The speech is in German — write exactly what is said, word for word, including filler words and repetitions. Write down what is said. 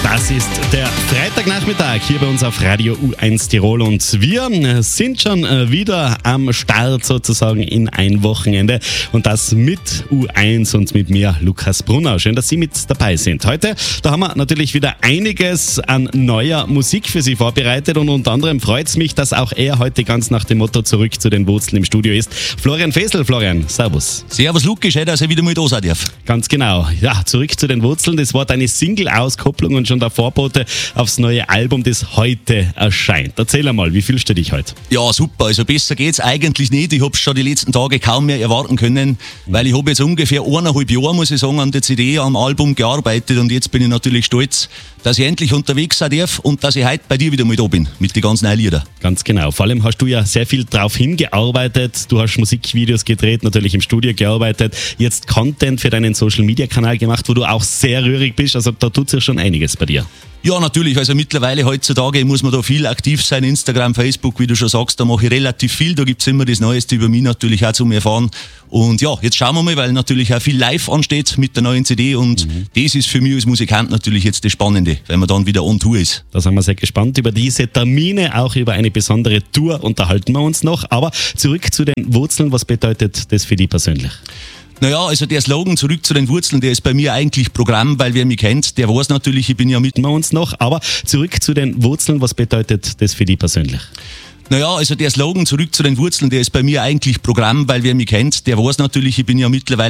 Das ist der Freitagnachmittag hier bei uns auf Radio U eins Tirol und wir sind schon wieder am Start sozusagen in ein Wochenende und das mit U eins und mit mir, Lukas Brunner. Schön, dass Sie mit dabei sind. Heute, da haben wir natürlich wieder einiges an neuer Musik für Sie vorbereitet und unter anderem freut es mich, dass auch er heute ganz nach dem Motto zurück zu den Wurzeln im Studio ist. Florian Fesel. Florian, servus. Servus Lukas, schön, dass ich wieder mal da sein darf. Ganz genau. Ja, zurück zu den Wurzeln. Das war deine Single-Auskopplung und schon der Vorbote aufs neue Album, das heute erscheint. Erzähl einmal, wie fühlst du dich heute? Ja, super. Also besser geht's eigentlich nicht. Ich habe es schon die letzten Tage kaum mehr erwarten können, weil ich habe jetzt ungefähr eineinhalb Jahre, muss ich sagen, an der C D, am Album gearbeitet und jetzt bin ich natürlich stolz, dass ich endlich unterwegs sein darf und dass ich heute bei dir wieder mal da bin, mit den ganz neuen Liedern. Ganz genau. Vor allem hast du ja sehr viel drauf hingearbeitet. Du hast Musikvideos gedreht, natürlich im Studio gearbeitet, jetzt Content für deinen Social-Media-Kanal gemacht, wo du auch sehr rührig bist. Also da tut sich schon einiges bei dir. Ja, natürlich. Also mittlerweile heutzutage muss man da viel aktiv sein. Instagram, Facebook, wie du schon sagst, da mache ich relativ viel. Da gibt's immer das Neueste über mich natürlich auch zum Erfahren. Und ja, jetzt schauen wir mal, weil natürlich auch viel live ansteht mit der neuen C D und mhm. das ist für mich als Musikant natürlich jetzt das Spannende, wenn man dann wieder on Tour ist. Da sind wir sehr gespannt über diese Termine, auch über eine besondere Tour unterhalten wir uns noch. Aber zurück zu den Wurzeln, was bedeutet das für dich persönlich? Naja, also der Slogan zurück zu den Wurzeln, der ist bei mir eigentlich Programm, weil wer mich kennt, der weiß natürlich, ich bin ja mit wir uns noch, aber zurück zu den Wurzeln, was bedeutet das für dich persönlich? Naja, also der Slogan zurück zu den Wurzeln, der ist bei mir eigentlich Programm, weil wer mich kennt, der weiß natürlich, ich bin ja mittlerweile